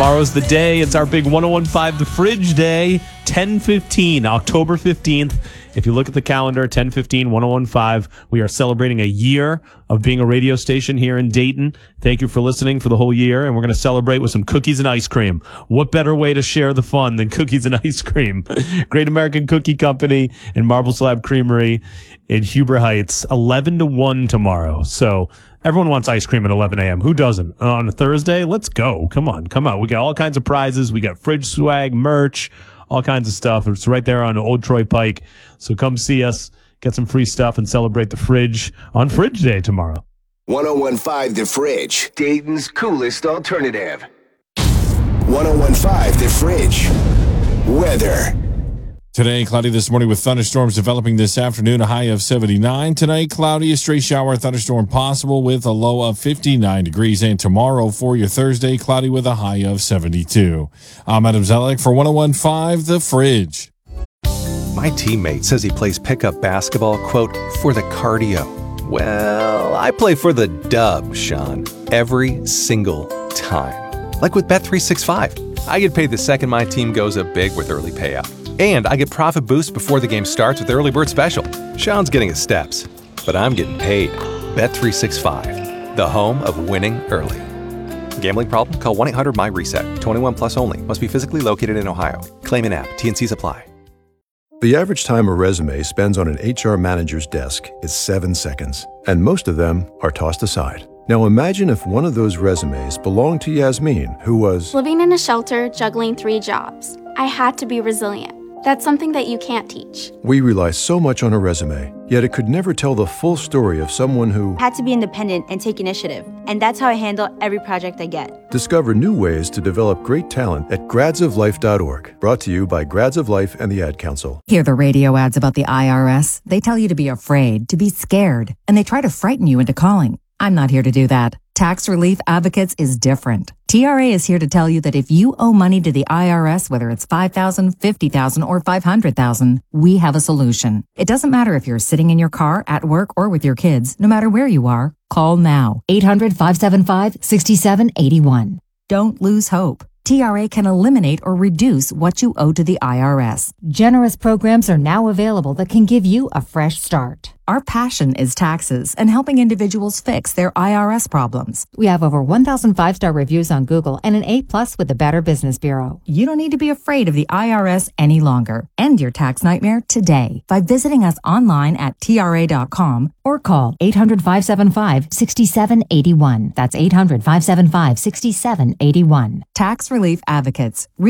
Tomorrow's the day. It's our big 1015 The Fridge Day, 10/15, October 15th. If you look at the calendar, 10/15, 1015, we are celebrating a year of being a radio station here in Dayton. Thank you for listening for the whole year, and we're going to celebrate with some cookies and ice cream. What better way to share the fun than cookies and ice cream? Great American Cookie Company and Marble Slab Creamery in Huber Heights, 11 to 1 tomorrow. So everyone wants ice cream at 11 a.m. Who doesn't? On a Thursday, let's go. Come on, come out. We got all kinds of prizes. We got fridge swag, merch, all kinds of stuff. It's right there on Old Troy Pike. So come see us, get some free stuff, and celebrate the fridge on Fridge Day tomorrow. 1015 The Fridge, Dayton's coolest alternative. 1015 The Fridge, weather. Today, cloudy this morning with thunderstorms developing this afternoon, a high of 79. Tonight, cloudy, a stray shower thunderstorm possible with a low of 59 degrees. And tomorrow for your Thursday, cloudy with a high of 72. I'm Adam Zellick for 1015 The Fridge. My teammate says he plays pickup basketball, quote, for the cardio. Well, I play for the dub, Sean, every single time. Like with Bet365. I get paid the second my team goes up big with early payout. And I get profit boost before the game starts with the early bird special. Sean's getting his steps, but I'm getting paid. Bet365, the home of winning early. Gambling problem? Call 1-800-MY-RESET. 21 plus only. Must be physically located in Ohio. Claim in app. T&Cs apply. The average time a resume spends on an HR manager's desk is 7 seconds, and most of them are tossed aside. Now imagine if one of those resumes belonged to Yasmin, who was living in a shelter, juggling 3 jobs. I had to be resilient. That's something that you can't teach. We rely so much on a resume, yet it could never tell the full story of someone who had to be independent and take initiative. And that's how I handle every project I get. Discover new ways to develop great talent at gradsoflife.org. Brought to you by Grads of Life and the Ad Council. Hear the radio ads about the IRS? They tell you to be afraid, to be scared, and they try to frighten you into calling. I'm not here to do that. Tax Relief Advocates is different. TRA is here to tell you that if you owe money to the IRS, whether it's $5,000, $50,000, or $500,000, we have a solution. It doesn't matter if you're sitting in your car, at work, or with your kids. No matter where you are, call now. 800-575-6781. Don't lose hope. TRA can eliminate or reduce what you owe to the IRS. Generous programs are now available that can give you a fresh start. Our passion is taxes and helping individuals fix their IRS problems. We have over 1,000 5-star reviews on Google and an A+ with the Better Business Bureau. You don't need to be afraid of the IRS any longer. End your tax nightmare today by visiting us online at TRA.com or call 800-575-6781. That's 800-575-6781. Tax Relief Advocates.